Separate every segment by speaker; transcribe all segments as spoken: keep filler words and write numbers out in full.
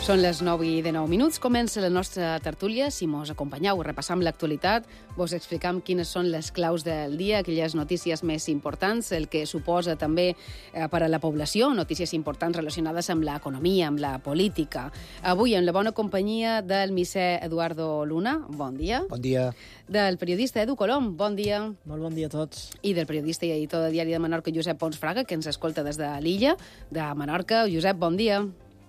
Speaker 1: Són les nou i de nou minuts. Comença la nostra tertúlia. Si mos acompanyeu, repassam l'actualitat, vos explicam quines són les claus del dia, aquelles notícies més importants, el que suposa també eh, per a la població, notícies importants relacionades amb l'economia, amb la política. Avui, en la bona companyia del misser Eduardo Luna, bon dia.
Speaker 2: Bon dia.
Speaker 1: Del periodista Edu Colom, bon dia.
Speaker 3: Molt bon dia a tots.
Speaker 1: I del periodista i editor de Diari de Menorca, Josep Pons Fraga, que ens escolta des de l'illa de Menorca. Josep, bon dia.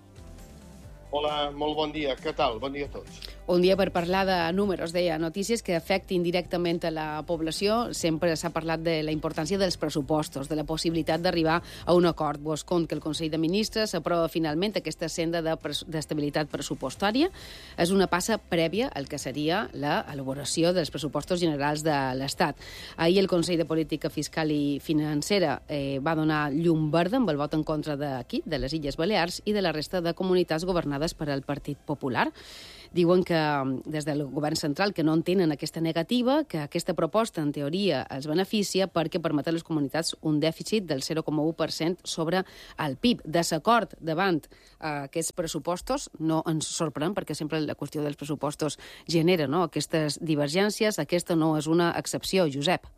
Speaker 4: Hola, molt bon dia. Què tal? Bon dia a tots.
Speaker 1: Un dia per parlar de números, deia, notícies que afectin directament a la població. Sempre s'ha parlat de la importància dels pressupostos, de la possibilitat d'arribar a un acord. Vos conto que el Consell de Ministres aprova finalment aquesta senda d'estabilitat pressupostària. És una passa prèvia al que seria l'elaboració dels pressupostos generals de l'Estat. Ahir el Consell de Política Fiscal i Financera eh, va donar llum verda amb el vot en contra d'aquí, de les Illes Balears i de la resta de comunitats governades per al Partit Popular. Diuen que des del govern central que no entenen aquesta negativa, que aquesta proposta en teoria els beneficia perquè permet a les comunitats un dèficit del zero coma u per cent sobre el P I B. Desacord davant eh, aquests pressupostos no ens sorprèn perquè sempre la qüestió dels pressupostos genera no, aquestes divergències. Aquesta no és una excepció, Josep.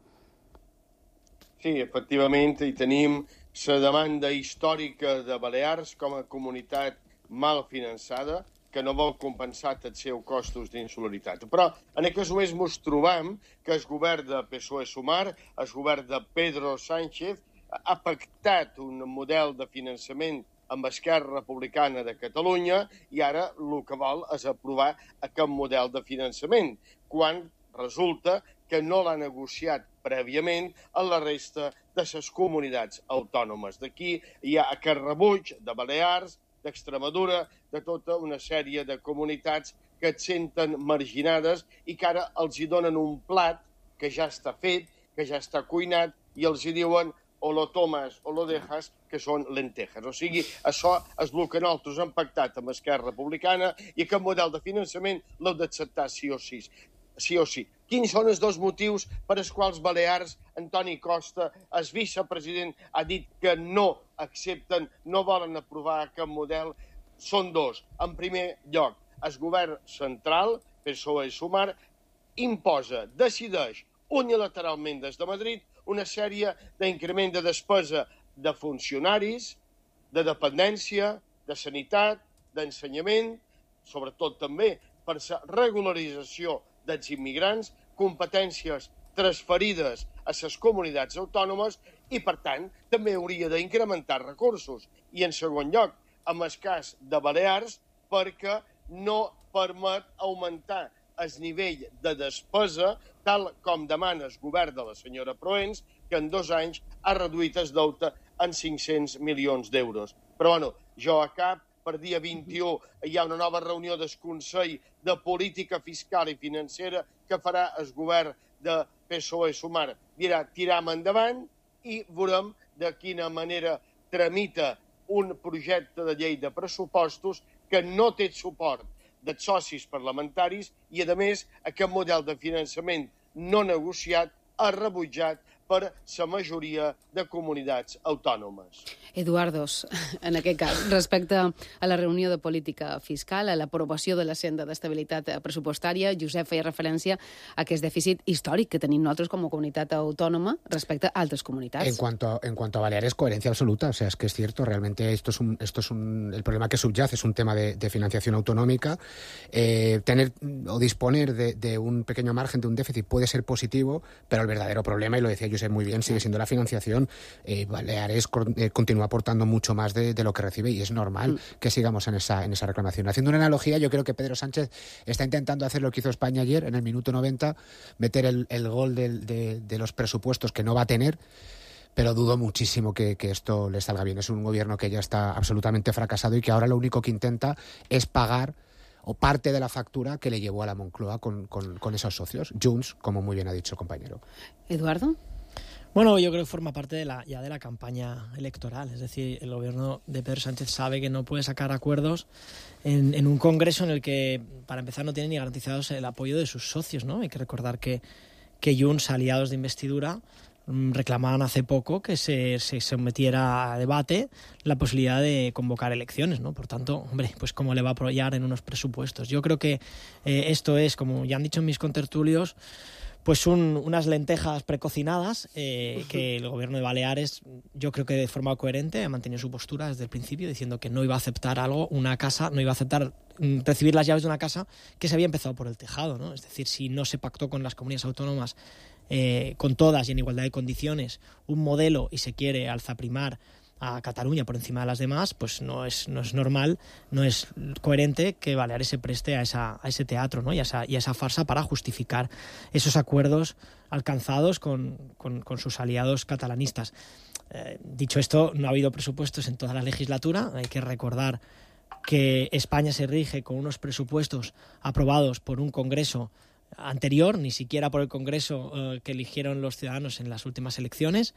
Speaker 4: Sí, efectivament, hi tenim la demanda històrica de Balears com a comunitat mal finançada, que no vol compensar els seus costos d'insularitat. Però en aquest moments ens trobam que el govern de P S O E-Sumar, el govern de Pedro Sánchez, ha pactat un model de finançament amb Esquerra Republicana de Catalunya i ara el que vol és aprovar aquest model de finançament, quan resulta que no l'ha negociat prèviament a la resta de les comunitats autònomes. D'aquí hi ha aquest rebuig de Balears, d'Extremadura, de tota una sèrie de comunitats que et senten marginades i que ara els hi donen un plat que ja està fet, que ja està cuinat, i els hi diuen o lo tomas o lo dejas, que són lentejas. O sigui, això és el que nosaltres hem pactat amb Esquerra Republicana i aquest model de finançament l'heu d'acceptar sí o sí. sí o sí. Quins són els dos motius per als quals Balears, Antoni Costa, el vicepresident, ha dit que no accepten, no volen aprovar aquest model? Són dos. En primer lloc, el govern central, P S O E-Sumar, imposa, decideix unilateralment des de Madrid una sèrie d'increment de despesa de funcionaris, de dependència, de sanitat, d'ensenyament, sobretot també per la regularització dels immigrants, competències transferides a les comunitats autònomes i, per tant, també hauria d'incrementar recursos. I, en segon lloc, en el cas de Balears, perquè no permet augmentar el nivell de despesa, tal com demana el govern de la senyora Proens, que en dos anys ha reduït el deute en cinc-cents milions d'euros. Però, bueno, jo a cap, per dia vint-i-u hi ha una nova reunió del Consell de Política Fiscal i Financera que farà el govern de P S O E-Sumar. Dirà, tiram endavant i veurem de quina manera tramita un projecte de llei de pressupostos que no té suport dels socis parlamentaris i, a més, aquest model de finançament no negociat ha rebutjat per la majoria de comunitats autònomes.
Speaker 1: Eduardos, en aquest cas, respecte a la reunió de política fiscal, a l'aprovació de la senda d'estabilitat pressupostària, Josep feia referència a aquest dèficit històric que tenim nosaltres com a comunitat autònoma respecte a altres comunitats.
Speaker 2: En cuanto, en cuanto a Baleares, coherencia absoluta. O sea, es que es cierto, realmente esto es un, esto es un, el problema que subyace es un tema de, de financiación autonómica. Eh, tener o disponer de, de un pequeño margen de un déficit puede ser positivo, pero el verdadero problema, y lo decía Josep muy bien, sigue siendo la financiación. Eh, Baleares eh, continúa aportando mucho más de, de lo que recibe y es normal mm. que sigamos en esa, en esa reclamación. Haciendo una analogía, yo creo que Pedro Sánchez está intentando hacer lo que hizo España ayer, en el minuto noventa, meter el, el gol de, de, de los presupuestos que no va a tener, pero dudo muchísimo que, que esto le salga bien. Es un gobierno que ya está absolutamente fracasado y que ahora lo único que intenta es pagar o parte de la factura que le llevó a la Moncloa con, con, con esos socios. Junts, como muy bien ha dicho el compañero.
Speaker 1: Eduardo.
Speaker 3: Bueno, yo creo que forma parte de la, ya de la campaña electoral. Es decir, el gobierno de Pedro Sánchez sabe que no puede sacar acuerdos en, en un congreso en el que, para empezar, no tiene ni garantizados el apoyo de sus socios, ¿no? Hay que recordar que, que Junts, aliados de investidura, reclamaban hace poco que se, se sometiera a debate la posibilidad de convocar elecciones, ¿no? Por tanto, hombre, pues cómo le va a apoyar en unos presupuestos. Yo creo que eh, esto es, como ya han dicho mis contertulios, pues un, unas lentejas precocinadas eh, que el gobierno de Baleares, yo creo que de forma coherente ha mantenido su postura desde el principio, diciendo que no iba a aceptar algo, una casa, no iba a aceptar recibir las llaves de una casa que se había empezado por el tejado, ¿no? Es decir, si no se pactó con las comunidades autónomas eh, con todas y en igualdad de condiciones un modelo y se quiere alzaprimar a Cataluña por encima de las demás, pues no es, no es normal, no es coherente que Baleares se preste a, esa, a ese teatro, ¿no? y, a esa, y a esa farsa para justificar esos acuerdos alcanzados con, con, con sus aliados catalanistas. Eh, dicho esto, no ha habido presupuestos en toda la legislatura. Hay que recordar que España se rige con unos presupuestos aprobados por un Congreso anterior, ni siquiera por el Congreso eh, que eligieron los ciudadanos en las últimas elecciones,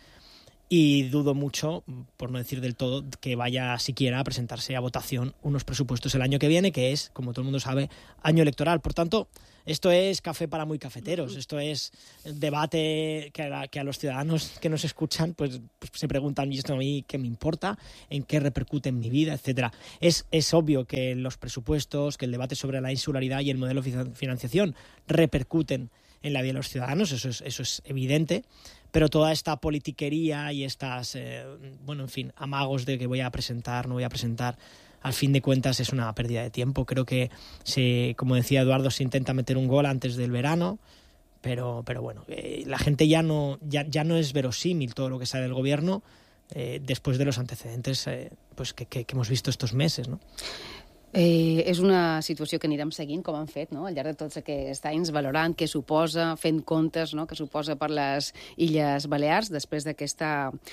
Speaker 3: y dudo mucho, por no decir del todo, que vaya siquiera a presentarse a votación unos presupuestos el año que viene, que es, como todo el mundo sabe, año electoral. Por tanto, esto es café para muy cafeteros, esto es debate que a, que a los ciudadanos que nos escuchan pues, pues se preguntan, ¿y esto a mí qué me importa? ¿En qué repercute en mi vida? Etcétera. Es, es obvio que los presupuestos, que el debate sobre la insularidad y el modelo de financiación repercuten en la vida de los ciudadanos, eso es, eso es evidente, pero toda esta politiquería y estas, eh, bueno, en fin, amagos de que voy a presentar, no voy a presentar, al fin de cuentas es una pérdida de tiempo. Creo que, se, como decía Eduardo, se intenta meter un gol antes del verano, pero, pero bueno, eh, la gente ya no, ya, ya no es verosímil todo lo que sale del gobierno eh, después de los antecedentes eh, pues que, que, que hemos visto estos meses, ¿no?
Speaker 1: Eh, és una situació que anirem seguint, com han fet, no?, al llarg de tots aquests anys, valorant què suposa, fent comptes, no?, què suposa per les Illes Balears després d'aquest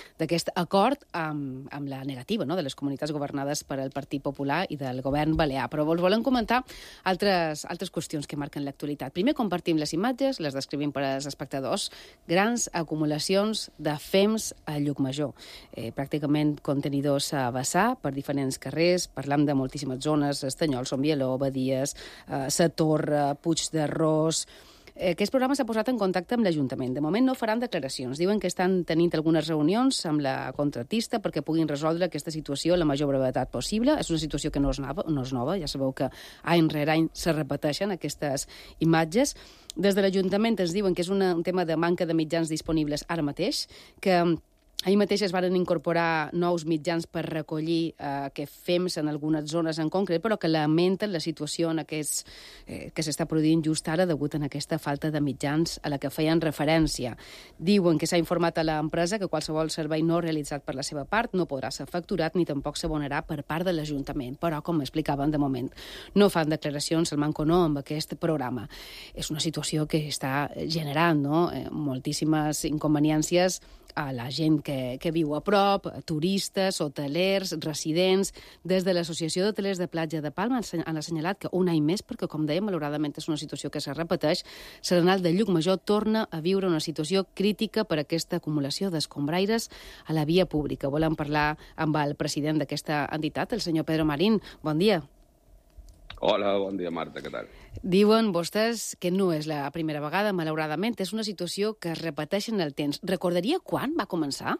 Speaker 1: acord amb, amb la negativa, no?, de les comunitats governades per el Partit Popular i del govern balear. Però vos volem comentar altres, altres qüestions que marquen l'actualitat. Primer, compartim les imatges, les descrivim per als espectadors, grans acumulacions de fems a Llucmajor. Eh, pràcticament contenidors a vessar per diferents carrers, parlam de moltíssimes zones, Estanyol, Son Bieló, Badies, eh, Sa Torre, Puig d'Arròs. Eh, aquest programa s'ha posat en contacte amb l'Ajuntament. De moment no faran declaracions. Diuen que estan tenint algunes reunions amb la contratista perquè puguin resoldre aquesta situació a la major brevetat possible. És una situació que no és nova, no és nova. Ja sabeu que any rere any se repeteixen aquestes imatges. Des de l'Ajuntament ens diuen que és una, un tema de manca de mitjans disponibles ara mateix, que ahir mateix es van incorporar nous mitjans per recollir eh, que fems en algunes zones en concret, però que lamenten la situació en aquest, eh, que s'està produint just ara degut a aquesta falta de mitjans a la que feien referència. Diuen que s'ha informat a l'empresa que qualsevol servei no realitzat per la seva part no podrà ser facturat ni tampoc s'abonarà per part de l'Ajuntament. Però, com explicaven, de moment no fan declaracions al manco no amb aquest programa. És una situació que està generant, no?, eh, moltíssimes inconveniències a la gent que, que viu a prop, turistes, hotelers, residents. Des de l'Associació d'Hotelers de Platja de Palma han assenyalat que un any més, perquè, com dèiem, malauradament és una situació que se repeteix, Serenal de Llucmajor torna a viure una situació crítica per aquesta acumulació d'escombraires a la via pública. Volem parlar amb el president d'aquesta entitat, el senyor Pedro Marín. Bon dia.
Speaker 5: Hola, bon dia, Marta, què tal?
Speaker 1: Diuen vostès que no és la primera vegada, malauradament. És una situació que es repeteix en el temps. Recordaria quan va començar?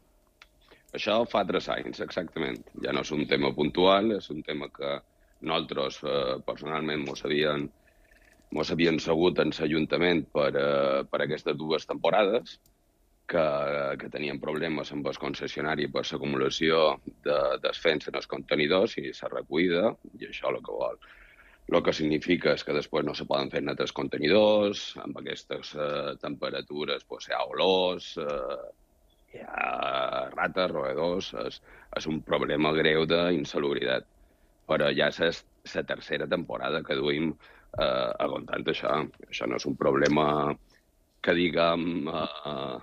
Speaker 5: Això fa tres anys, exactament. Ja no és un tema puntual, és un tema que nosaltres, eh, personalment, mos havien, mos havien segut en l'Ajuntament per, eh, per aquestes dues temporades, que, que tenien problemes amb el concessionari per l'acumulació de, desfens en els contenidors i la recollida, i això el que vol. El que significa és que després no se poden fer net els contenidors, amb aquestes eh, temperatures pues, hi ha olors, eh, hi ha rates, roedors, és, és un problema greu d'insalubritat. Però ja és la tercera temporada que duim eh, aguantant això. Això no és un problema que diguem eh,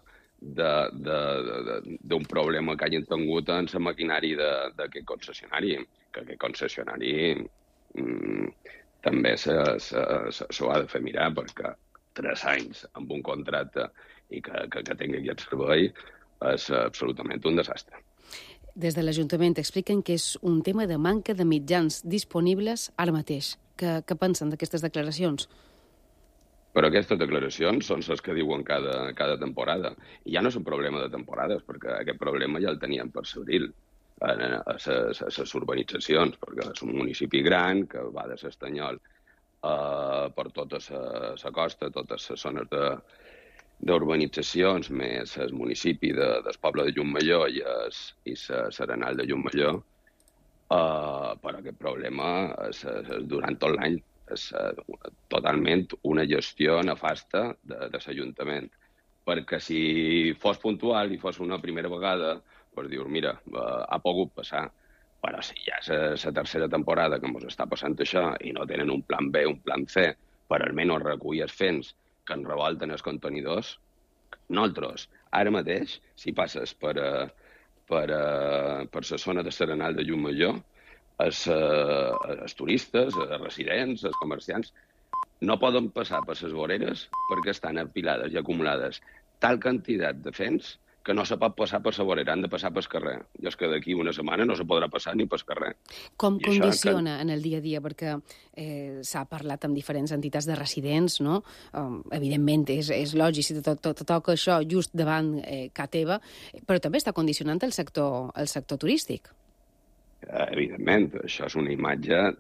Speaker 5: d'un problema que hagin tingut en la maquinari d'aquest concessionari, que aquest concessionari mm, també s'ho ha de fer mirar, perquè tres anys amb un contracte i que, que, que tingui aquest servei és absolutament un desastre.
Speaker 1: Des de l'Ajuntament expliquen que és un tema de manca de mitjans disponibles ara mateix. Què, què pensen d'aquestes declaracions?
Speaker 5: Però aquestes declaracions són les que diuen cada, cada temporada. I ja no és un problema de temporades, perquè aquest problema ja el teníem per l'abril a les urbanitzacions, perquè és un municipi gran que va de l'Estanyol eh, per tota la costa, totes les zones de, d'urbanitzacions, més el municipi de, del poble de Llucmajor i l'Arenal de Llucmajor, eh, però aquest problema és, és durant tot l'any. És uh, totalment una gestió nefasta de, de l'Ajuntament. Perquè si fos puntual i fos una primera vegada, pues dius, mira, uh, ha pogut passar. Però si ja és la tercera temporada que ens està passant això i no tenen un plan B, un plan C, per almenys recollir els fens que ens revolten els contenidors, nosaltres, ara mateix, si passes per, uh, per, uh, per la zona de l'Arenal de Llucmajor, els, eh, els turistes, els residents, els comerciants, no poden passar per les voreres perquè estan apilades i acumulades tal quantitat de fens que no se pot passar per la vorera, han de passar pel carrer. I és que d'aquí una setmana no se podrà passar ni pel carrer.
Speaker 1: Com I condiciona que... en el dia a dia? Perquè eh, s'ha parlat amb diferents entitats de residents, no? Um, evidentment, és, és lògic si tot, tot, tot toca això just davant eh, casa teva, però també està condicionant el sector, el sector turístic.
Speaker 5: Evidentment, això és una imatge